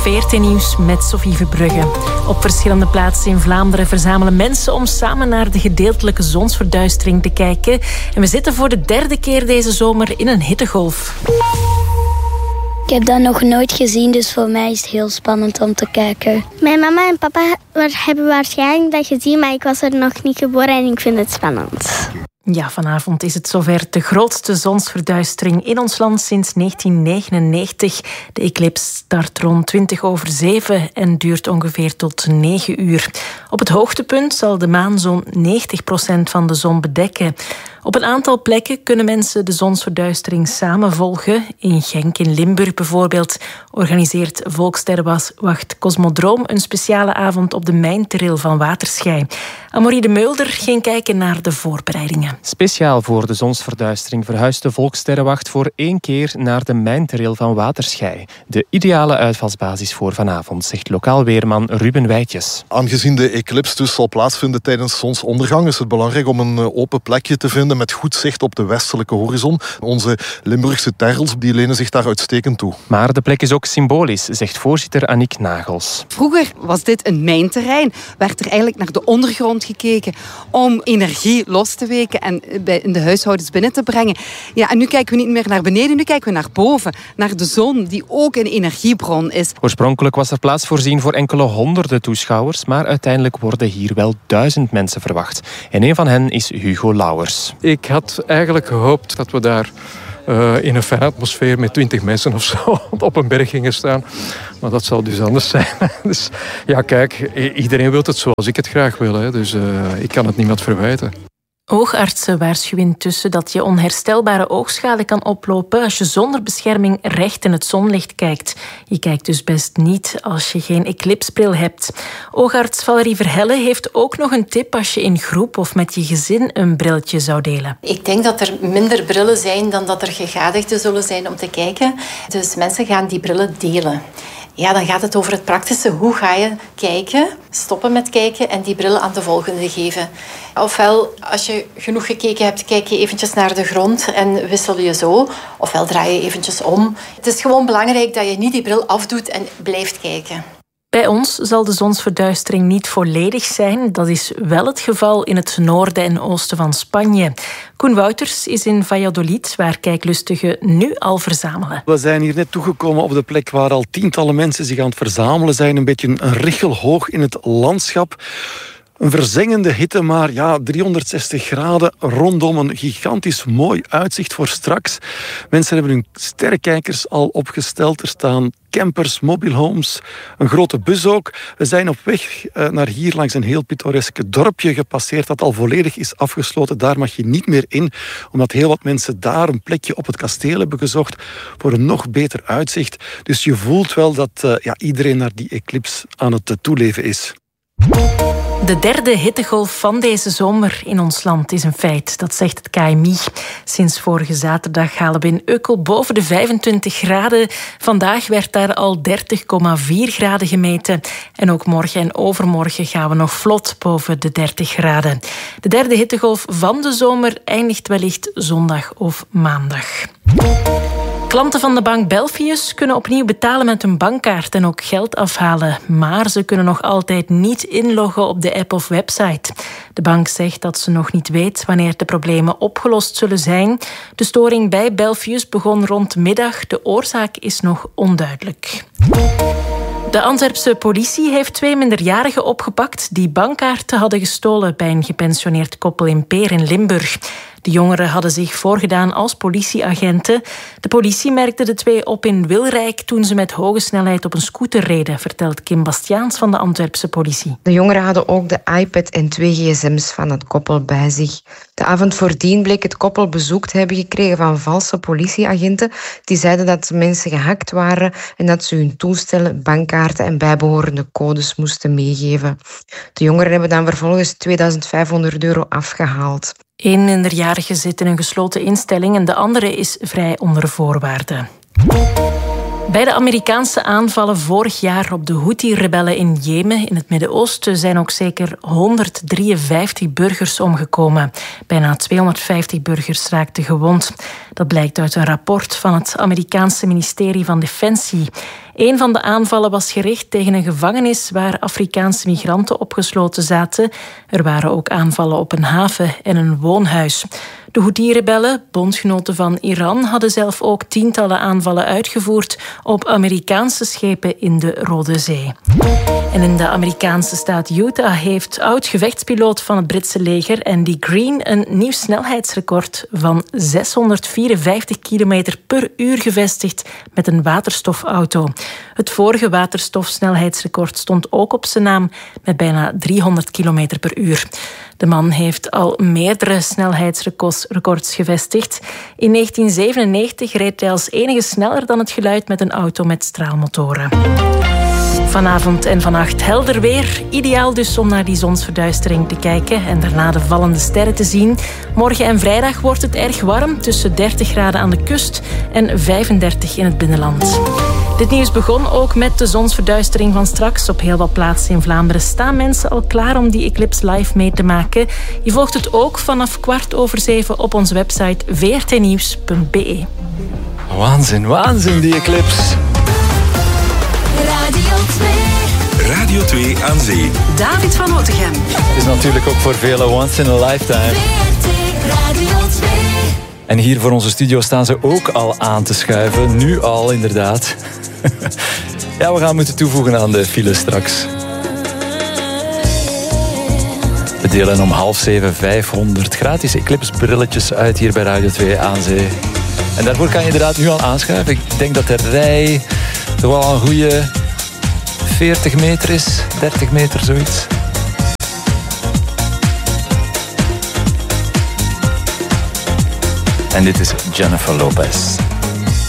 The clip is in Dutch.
VRT-nieuws met Sophie Verbrugge. Op verschillende plaatsen in Vlaanderen verzamelen mensen om samen naar de gedeeltelijke zonsverduistering te kijken. En we zitten voor de derde keer deze zomer in een hittegolf. Ik heb dat nog nooit gezien, dus voor mij is het heel spannend om te kijken. Mijn mama en papa hebben waarschijnlijk dat gezien, maar ik was er nog niet geboren en ik vind het spannend. Ja, vanavond is het zover. De grootste zonsverduistering in ons land sinds 1999. De eclipse start rond 7:20 en duurt ongeveer tot 9 uur. Op het hoogtepunt zal de maan zo'n 90% van de zon bedekken. Op een aantal plekken kunnen mensen de zonsverduistering samen volgen. In Genk in Limburg bijvoorbeeld organiseert Volkssterrenwacht Cosmodroom een speciale avond op de mijnteril van Waterschei. Amorie de Meulder ging kijken naar de voorbereidingen. Speciaal voor de zonsverduistering verhuist de Volkssterrenwacht voor 1 keer naar de mijnteril van Waterschei. De ideale uitvalsbasis voor vanavond, zegt lokaal weerman Ruben Wijtjes. Aangezien de eclipse dus zal plaatsvinden tijdens zonsondergang, is het belangrijk om een open plekje te vinden met goed zicht op de westelijke horizon. Onze Limburgse terrels die lenen zich daar uitstekend toe. Maar de plek is ook symbolisch, zegt voorzitter Annick Nagels. Vroeger was dit een mijnterrein. Werd er eigenlijk naar de ondergrond gekeken om energie los te weken en in de huishoudens binnen te brengen. Ja, en nu kijken we niet meer naar beneden, nu kijken we naar boven. Naar de zon, die ook een energiebron is. Oorspronkelijk was er plaats voorzien voor enkele honderden toeschouwers, maar uiteindelijk worden hier wel 1000 mensen verwacht. En een van hen is Hugo Lauwers. Ik had eigenlijk gehoopt dat we daar in een fijne atmosfeer met 20 mensen of zo op een berg gingen staan. Maar dat zal dus anders zijn. Dus ja, kijk, iedereen wil het zoals ik het graag wil. Hè. Dus ik kan het niemand verwijten. Oogartsen waarschuwen intussen dat je onherstelbare oogschade kan oplopen als je zonder bescherming recht in het zonlicht kijkt. Je kijkt dus best niet als je geen eclipsbril hebt. Oogarts Valerie Verhelle heeft ook nog een tip als je in groep of met je gezin een brilletje zou delen. Ik denk dat er minder brillen zijn dan dat er gegadigden zullen zijn om te kijken. Dus mensen gaan die brillen delen. Ja, dan gaat het over het praktische. Hoe ga je kijken, stoppen met kijken en die brillen aan de volgende geven? Ofwel, als je genoeg gekeken hebt, kijk je eventjes naar de grond en wissel je zo. Ofwel draai je eventjes om. Het is gewoon belangrijk dat je niet die bril afdoet en blijft kijken. Bij ons zal de zonsverduistering niet volledig zijn. Dat is wel het geval in het noorden en oosten van Spanje. Koen Wouters is in Valladolid, waar kijklustigen nu al verzamelen. We zijn hier net toegekomen op de plek waar al tientallen mensen zich aan het verzamelen zijn. Een beetje een richel hoog in het landschap. Een verzengende hitte, maar ja, 360 graden rondom een gigantisch mooi uitzicht voor straks. Mensen hebben hun sterrenkijkers al opgesteld. Er staan campers, mobilehomes, een grote bus ook. We zijn op weg naar hier langs een heel pittoreske dorpje gepasseerd dat al volledig is afgesloten. Daar mag je niet meer in, omdat heel wat mensen daar een plekje op het kasteel hebben gezocht voor een nog beter uitzicht. Dus je voelt wel dat iedereen naar die eclipse aan het toeleven is. De derde hittegolf van deze zomer in ons land is een feit, dat zegt het KMI. Sinds vorige zaterdag halen we in Ukkel boven de 25 graden. Vandaag werd daar al 30,4 graden gemeten. En ook morgen en overmorgen gaan we nog vlot boven de 30 graden. De derde hittegolf van de zomer eindigt wellicht zondag of maandag. Klanten van de bank Belfius kunnen opnieuw betalen met hun bankkaart en ook geld afhalen. Maar ze kunnen nog altijd niet inloggen op de app of website. De bank zegt dat ze nog niet weet wanneer de problemen opgelost zullen zijn. De storing bij Belfius begon rond middag. De oorzaak is nog onduidelijk. De Antwerpse politie heeft 2 minderjarigen opgepakt die bankkaarten hadden gestolen bij een gepensioneerd koppel in Peer in Limburg. De jongeren hadden zich voorgedaan als politieagenten. De politie merkte de 2 op in Wilrijk toen ze met hoge snelheid op een scooter reden, vertelt Kim Bastiaans van de Antwerpse politie. De jongeren hadden ook de iPad en 2 gsm's van het koppel bij zich. De avond voordien bleek het koppel bezoek te hebben gekregen van valse politieagenten. Die zeiden dat mensen gehackt waren en dat ze hun toestellen, bankkaarten en bijbehorende codes moesten meegeven. De jongeren hebben dan vervolgens €2500 afgehaald. 1 minderjarige zit in een gesloten instelling en de andere is vrij onder voorwaarden. Bij de Amerikaanse aanvallen vorig jaar op de Houthi-rebellen in Jemen in het Midden-Oosten zijn ook zeker 153 burgers omgekomen. Bijna 250 burgers raakten gewond. Dat blijkt uit een rapport van het Amerikaanse ministerie van Defensie. Een van de aanvallen was gericht tegen een gevangenis waar Afrikaanse migranten opgesloten zaten. Er waren ook aanvallen op een haven en een woonhuis. De Houthi-rebellen, bondgenoten van Iran, hadden zelf ook tientallen aanvallen uitgevoerd op Amerikaanse schepen in de Rode Zee. En in de Amerikaanse staat Utah heeft oud-gevechtspiloot van het Britse leger Andy Green een nieuw snelheidsrecord van 654 km per uur gevestigd met een waterstofauto. Het vorige waterstofsnelheidsrecord stond ook op zijn naam met bijna 300 km per uur. De man heeft al meerdere snelheidsrecords gevestigd. In 1997 reed hij als enige sneller dan het geluid met een auto met straalmotoren. Vanavond en vannacht helder weer. Ideaal dus om naar die zonsverduistering te kijken en daarna de vallende sterren te zien. Morgen en vrijdag wordt het erg warm, tussen 30 graden aan de kust en 35 in het binnenland. Dit nieuws begon ook met de zonsverduistering van straks. Op heel wat plaatsen in Vlaanderen staan mensen al klaar om die eclipse live mee te maken. Je volgt het ook vanaf 7:15 op onze website vrtnieuws.be. Waanzin, die eclipse. Radio 2 aan zee. David van Otegem. Het is natuurlijk ook voor velen once in a lifetime. Radio 2. En hier voor onze studio staan ze ook al aan te schuiven. Nu al, inderdaad. Ja, we gaan moeten toevoegen aan de file straks. We delen om 6:30 500 gratis eclipsebrilletjes uit hier bij Radio 2 aan zee. En daarvoor kan je inderdaad nu al aanschuiven. Ik denk dat de rij toch wel een goede 40 meter is, 30 meter, zoiets. En dit is Jennifer Lopez.